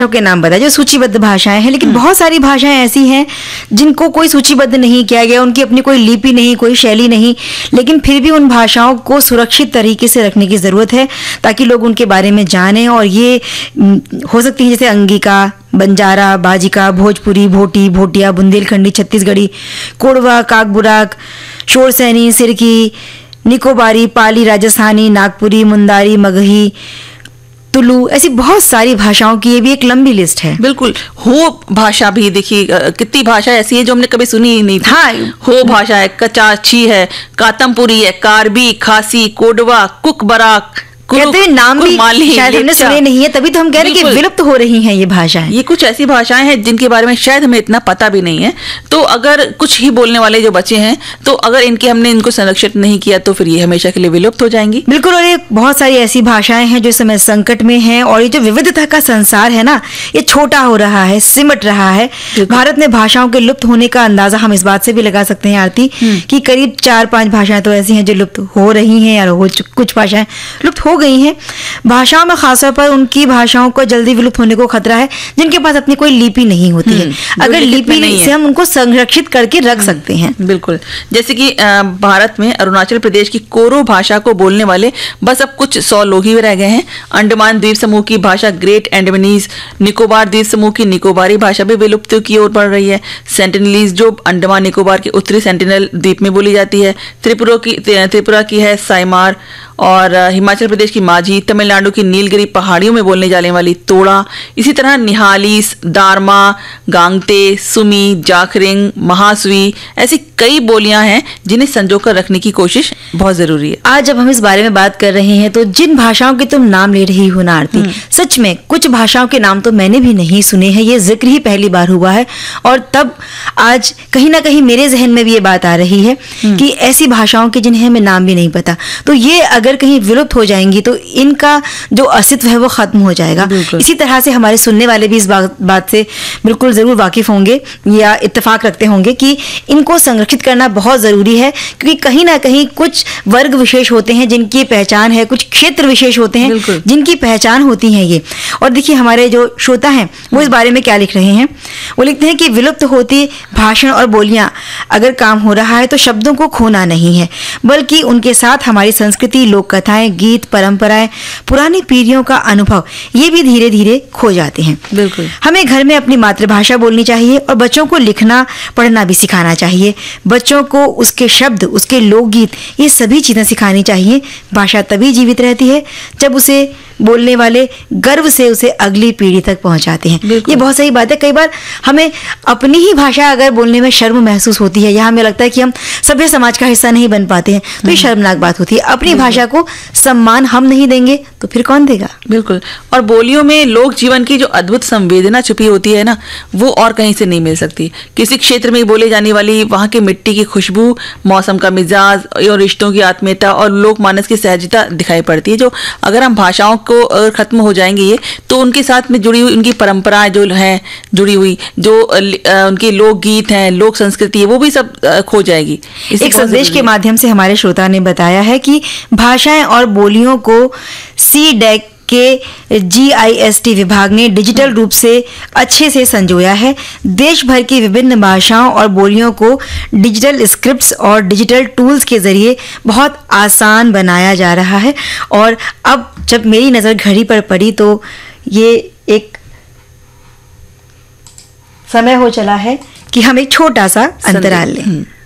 के नाम बताए जो सूचीबद्ध भाषाएं हैं, लेकिन बहुत सारी भाषाएं ऐसी हैं जिनको कोई सूचीबद्ध नहीं किया गया, उनकी अपनी कोई लिपि नहीं, कोई शैली नहीं, लेकिन फिर भी उन भाषाओं को सुरक्षित तरीके से रखने की ज़रूरत है ताकि लोग उनके बारे में जानें। और ये हो सकती है जैसे अंगिका, बंजारा, बाजिका, भोजपुरी, भोटी, भोटिया, बुंदेलखंडी, छत्तीसगढ़ी, कोड़वा, काकबुराक, शोरसैनी, सिरकी, निकोबारी, पाली, राजस्थानी, नागपुरी, मुंदारी, मगही, तुलु, ऐसी बहुत सारी भाषाओं की ये भी एक लंबी लिस्ट है। बिल्कुल। हो भाषा भी देखिए, कितनी भाषा ऐसी है जो हमने कभी सुनी ही नहीं थी। हाँ, हो भाषा है, कचाची है, कातमपुरी है, कार्बी, खासी, कोडवा, कुकबराक, कहते हैं नाम भी शायद हमने सुने नहीं है, तभी तो हम कह रहे हैं कि विलुप्त हो रही हैं ये भाषाएं। ये कुछ ऐसी भाषाएं हैं जिनके बारे में शायद हमें इतना पता भी नहीं है। तो अगर कुछ ही बोलने वाले जो बच्चे हैं, तो अगर हमने इनको संरक्षित नहीं किया तो फिर ये हमेशा के लिए विलुप्त हो जाएंगी। बिल्कुल। और ये बहुत सारी ऐसी भाषाएं हैं जो इस समय संकट में हैं, और ये जो विविधता का संसार है ना, ये छोटा हो रहा है, सिमट रहा है। भारत में भाषाओं के लुप्त होने का अंदाजा हम इस बात से भी लगा सकते हैं आरती कि करीब 4-5 भाषाएं तो ऐसी हैं जो लुप्त हो रही हैं, या कुछ भाषाएं लुप्त हो गई हैं। भाषाओं में खासतौर पर उनकी भाषाओं को जल्दी विलुप्त होने को खतरा है जिनके पास अपनी कोई लिपि नहीं होती है। अगर लिपि से हम उनको संरक्षित करके रख सकते हैं। बिल्कुल। जैसे कि भारत में अरुणाचल प्रदेश की कोरो भाषा को बोलने वाले बस अब कुछ 100 लोग ही रह गए हैं। अंडमान द्वीप समूह की भाषा ग्रेट अंडमानीज, निकोबार द्वीप समूह की निकोबारी भाषा भी विलुप्त की ओर बढ़ रही है। सेंटिनलीज जो अंडमान निकोबार के उत्तरी सेंटिनल द्वीप में बोली जाती है। त्रिपुरा की है साइमार, और हिमाचल प्रदेश की माझी, तमिलनाडु की नीलगिरी पहाड़ियों में बोलने जाने वाली तोड़ा, इसी तरह निहालीस, दारमा, गांगते, सुमी, जाखरिंग, महासुई, ऐसी कई बोलियां हैं जिन्हें संजोकर रखने की कोशिश बहुत जरूरी है। आज जब हम इस बारे में बात कर रहे हैं तो जिन भाषाओं के तुम नाम ले रही हो ना आरती, सच में कुछ भाषाओं के नाम तो मैंने भी नहीं सुने हैं, ये जिक्र ही पहली बार हुआ है। और तब आज कहीं ना कहीं मेरे जहन में भी ये बात आ रही है कि ऐसी भाषाओं के जिन्हें हमें नाम भी नहीं पता, तो ये अगर कहीं विलुप्त हो जाएंगी तो इनका जो अस्तित्व है वो खत्म हो जाएगा। इसी तरह से हमारे सुनने वाले भी इस बात से बिल्कुल जरूर वाकिफ होंगे या इत्तेफाक रखते होंगे कि इनको संरक्षित करना बहुत जरूरी है, क्योंकि कहीं ना कहीं कुछ वर्ग विशेष होते हैं जिनकी पहचान है, कुछ क्षेत्र विशेष होते हैं जिनकी पहचान होती है ये। और देखिए हमारे जो श्रोता हैं वो इस बारे में क्या लिख रहे हैं। वो लिखते हैं कि विलुप्त होती भाषण और बोलियां अगर काम हो रहा है तो शब्दों को खोना नहीं है, बल्कि उनके साथ हमारी संस्कृति, लोक कथाएं, गीत, परंपराएं, पुरानी पीढ़ियों का अनुभव, ये भी धीरे धीरे खो जाते हैं। बिल्कुल। हमें घर में अपनी मातृभाषा बोलनी चाहिए और बच्चों को लिखना पढ़ना भी सिखाना चाहिए। बच्चों को उसके शब्द, उसके लोकगीत, ये सभी चीजें सिखानी चाहिए। भाषा तभी जीवित रहती है जब उसे बोलने वाले गर्व से उसे अगली पीढ़ी तक पहुंचाते हैं। ये बहुत सही बात है। कई बार हमें अपनी ही भाषा अगर बोलने में शर्म महसूस होती है या हमें लगता है कि हम सभ्य समाज का हिस्सा नहीं बन पाते हैं, तो ये शर्मनाक बात होती है। अपनी भाषा को सम्मान हम नहीं देंगे तो फिर कौन देगा। बिल्कुल। और बोलियों में लोक जीवन की जो अद्भुत संवेदना छुपी होती है ना, वो और कहीं से नहीं मिल सकती। किसी क्षेत्र में बोले जाने वाली वहां के मिट्टी की खुशबू, मौसम का मिजाज और रिश्तों की आत्मीयता और लोकमानस की सहजता दिखाई पड़ती है। जो अगर हम भाषाओं को अगर खत्म हो जाएंगे ये, तो उनके साथ में जुड़ी हुई उनकी परंपराएं जो हैं जुड़ी हुई, जो उनके लोकगीत हैं, लोक संस्कृति है, वो भी सब खो जाएगी। एक संदेश के माध्यम से हमारे श्रोता ने बताया है कि भाषाएं और बोलियों को CDAC के GIST विभाग ने डिजिटल रूप से अच्छे से संजोया है। देश भर की विभिन्न भाषाओं और बोलियों को डिजिटल स्क्रिप्ट्स और डिजिटल टूल्स के जरिए बहुत आसान बनाया जा रहा है। और अब जब मेरी नज़र घड़ी पर पड़ी तो ये एक समय हो चला है कि हम एक छोटा सा अंतराल लें।